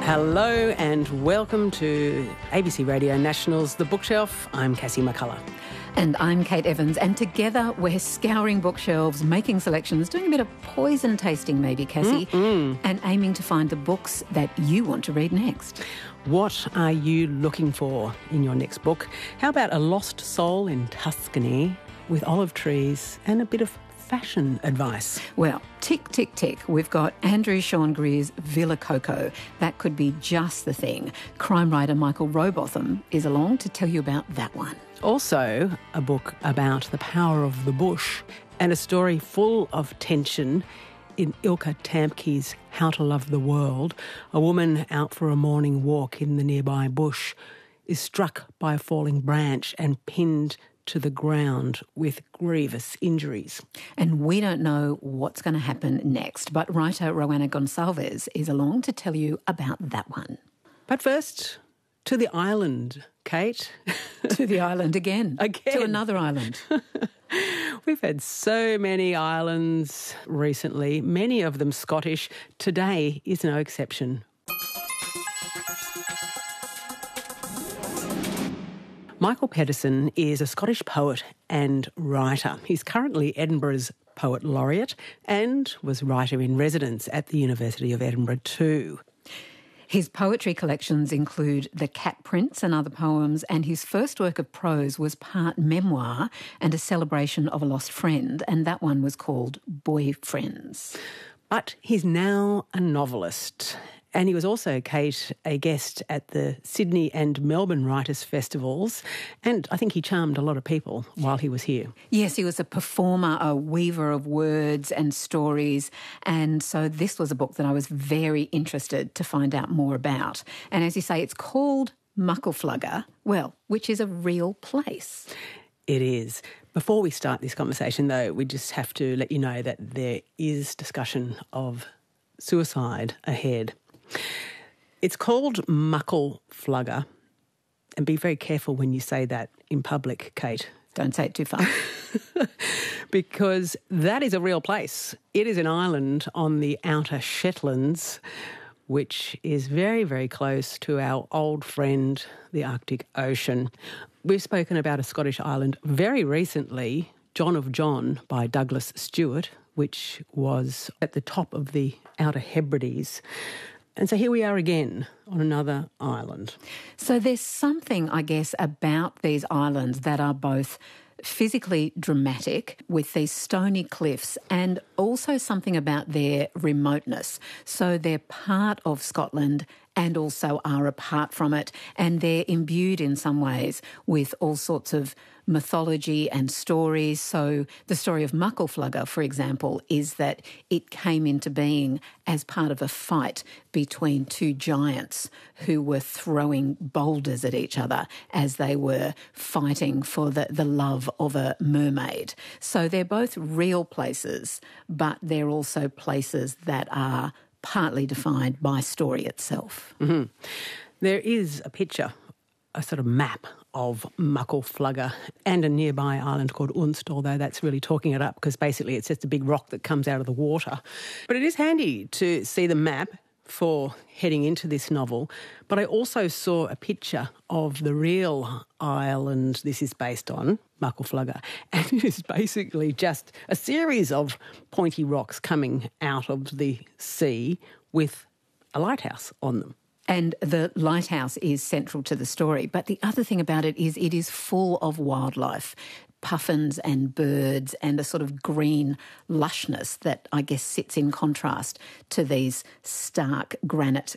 Hello and welcome to ABC Radio National's The Bookshelf. I'm Cassie McCullough. And I'm Kate Evans, and together we're scouring bookshelves, making selections, doing a bit of poison tasting maybe, Cassie, and aiming to find the books that you want to read next. What are you looking for in your next book? How about A Lost Soul in Tuscany with olive trees and a bit of fashion advice? Well, tick, tick, tick. We've got Andrew Sean Greer's Villa Coco. That could be just the thing. Crime writer Michael Rowbotham is along to tell you about that one. Also, a book about the power of the bush and a story full of tension in Ilka Tamke's How to Love the World. A woman out for a morning walk in the nearby bush is struck by a falling branch and pinned to the ground with grievous injuries. And we don't know what's going to happen next, but writer Roanna Gonsalves is along to tell you about that one. But first, to the island, Kate. To the island again. Again. To another island. We've had so many islands recently, many of them Scottish. Today is no exception. Michael Pedersen is a Scottish poet and writer. He's currently Edinburgh's Poet Laureate and was writer-in-residence at the University of Edinburgh too. His poetry collections include The Cat Prince and other poems, and his first work of prose was part memoir and a celebration of a lost friend, and that one was called Boyfriends. But he's now a novelist. And he was also, Kate, a guest at the Sydney and Melbourne Writers' Festivals, and I think he charmed a lot of people while he was here. Yes, he was a performer, a weaver of words and stories, and so this was a book that I was very interested to find out more about. And as you say, it's called Muckleflugga, well, which is a real place. It is. Before we start this conversation, though, we just have to let you know that there is discussion of suicide ahead. It's called Muckleflugga, and be very careful when you say that in public, Kate. Don't say it too far. Because that is a real place. It is an island on the Outer Shetlands, which is very, very close to our old friend, the Arctic Ocean. We've spoken about a Scottish island very recently, John of John by Douglas Stewart, which was at the top of the Outer Hebrides. And so here we are again on another island. So there's something, I guess, about these islands that are both physically dramatic with these stony cliffs and also something about their remoteness. So they're part of Scotland and also are apart from it, and they're imbued in some ways with all sorts of mythology and stories. So the story of Muckleflugga, for example, is that it came into being as part of a fight between two giants who were throwing boulders at each other as they were fighting for the love of a mermaid. So they're both real places, but they're also places that are partly defined by story itself. Mm-hmm. There is a picture, a sort of map of Muckleflugga and a nearby island called Unst, although that's really talking it up because basically it's just a big rock that comes out of the water. But it is handy to see the map for heading into this novel. But I also saw a picture of the real island this is based on, Muckleflugga, and it is basically just a series of pointy rocks coming out of the sea with a lighthouse on them. And the lighthouse is central to the story. But the other thing about it is full of wildlife, puffins and birds and a sort of green lushness that I guess sits in contrast to these stark granite